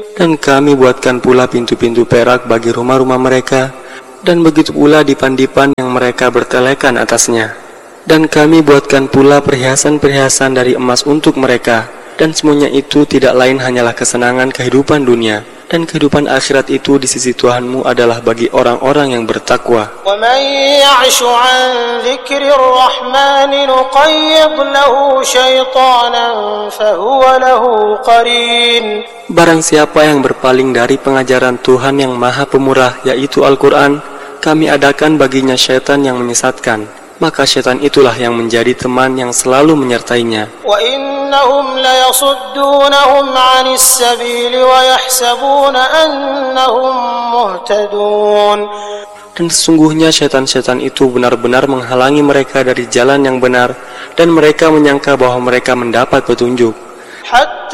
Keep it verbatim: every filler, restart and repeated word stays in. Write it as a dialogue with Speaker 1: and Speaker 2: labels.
Speaker 1: Dan kami buatkan pula pintu-pintu perak bagi rumah-rumah mereka, dan begitu pula dipan-dipan yang mereka bertelekan atasnya. Dan kami buatkan pula perhiasan-perhiasan dari emas untuk mereka, dan semuanya itu tidak lain hanyalah kesenangan kehidupan dunia. Dan kehidupan akhirat itu di sisi Tuhanmu adalah bagi orang-orang yang bertakwa.
Speaker 2: وَمَنْ يَعْشُ عَنْ ذِكْرِ الرَّحْمَنِ نُقَيِّضْ لَهُ شَيْطَانًا فَهُوَ لَهُ قَرِينٌ.
Speaker 1: Barang siapa yang berpaling dari pengajaran Tuhan yang Maha Pemurah, yaitu Al-Quran, kami adakan baginya syaitan yang menyesatkan. Maka syaitan itulah yang menjadi teman yang selalu menyertainya.
Speaker 2: وَإِنَّهُمْ لَيَصُدُّونَهُمْ عَنِ السَّبِيلِ وَيَحْسَبُونَ أَنَّهُمْ مُهْتَدُونَ.
Speaker 1: Dan sesungguhnya syaitan-syaitan itu benar-benar menghalangi mereka dari jalan yang benar, dan mereka menyangka bahwa mereka mendapat petunjuk.